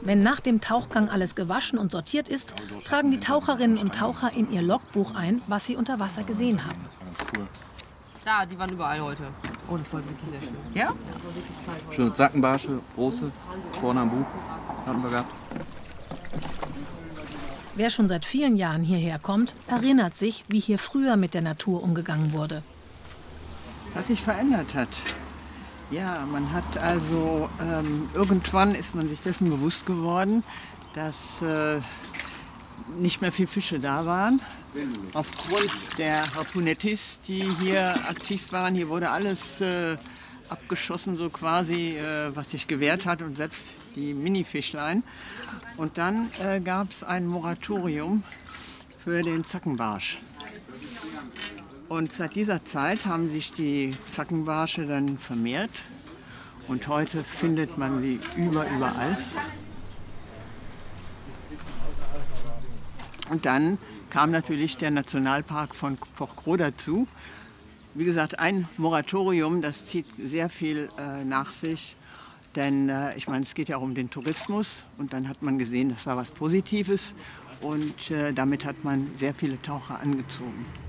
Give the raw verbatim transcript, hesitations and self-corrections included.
Wenn nach dem Tauchgang alles gewaschen und sortiert ist, tragen die Taucherinnen und Taucher in ihr Logbuch ein, was sie unter Wasser gesehen haben. Da, die waren überall heute. Oh, das war wirklich sehr schön. Ja? Schöne Zackenbarsche, große, vorne am Bug hatten wir gehabt. Wer schon seit vielen Jahren hierher kommt, erinnert sich, wie hier früher mit der Natur umgegangen wurde. Was sich verändert hat. Ja, man hat also, ähm, irgendwann ist man sich dessen bewusst geworden, dass äh, nicht mehr viele Fische da waren. Aufgrund der Harpunettis, die hier aktiv waren, hier wurde alles äh, abgeschossen, so quasi, äh, was sich gewehrt hat, und selbst die Minifischlein. Und dann äh, gab es ein Moratorium für den Zackenbarsch. Und seit dieser Zeit haben sich die Zackenbarsche dann vermehrt. Und heute findet man sie über, überall. Und dann kam natürlich der Nationalpark von Pochgro dazu. Wie gesagt, ein Moratorium, das zieht sehr viel äh, nach sich. Denn äh, ich meine, es geht ja auch um den Tourismus. Und dann hat man gesehen, das war was Positives. Und äh, damit hat man sehr viele Taucher angezogen.